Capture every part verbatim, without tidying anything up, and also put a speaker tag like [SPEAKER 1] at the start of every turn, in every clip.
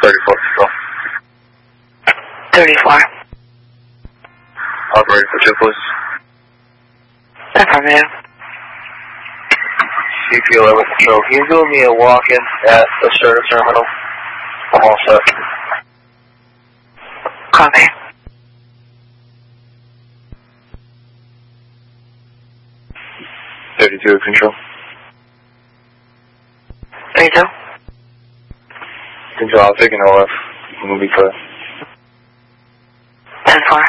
[SPEAKER 1] thirty-four control.
[SPEAKER 2] thirty-four.
[SPEAKER 1] Operator for two, please.
[SPEAKER 2] Affirmative.
[SPEAKER 1] C P eleven control. Can you do me a walk-in at the service terminal? I'm all set.
[SPEAKER 2] Copy.
[SPEAKER 1] thirty-two control.
[SPEAKER 2] thirty-two.
[SPEAKER 1] Control, I'll take an O F. We'll be clear.
[SPEAKER 2] ten four.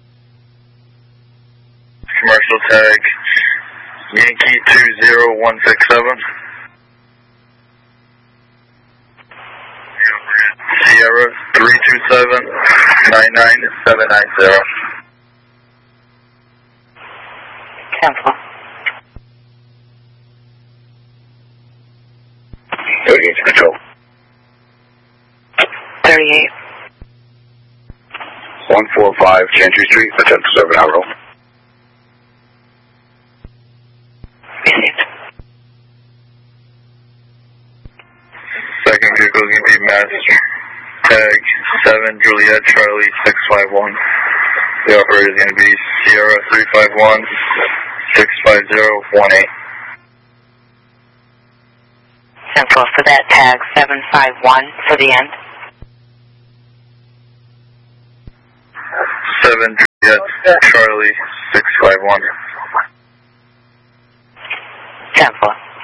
[SPEAKER 1] Commercial tag Yankee two zero one six seven. Sierra three two seven nine nine seven nine zero.
[SPEAKER 2] Cancel.
[SPEAKER 1] thirty-eight control.
[SPEAKER 2] thirty-eight.
[SPEAKER 1] one four five Chantry Street, attempt to serve an hour.
[SPEAKER 2] Received.
[SPEAKER 1] Second vehicle is going to be Master Tag seven Juliet Charlie six five one. The operator is going to be Sierra three five one six five zero one eight.
[SPEAKER 2] Cancel for that tag seven five one for the end.
[SPEAKER 1] seven Juliet Charlie six five one.
[SPEAKER 2] Cancel.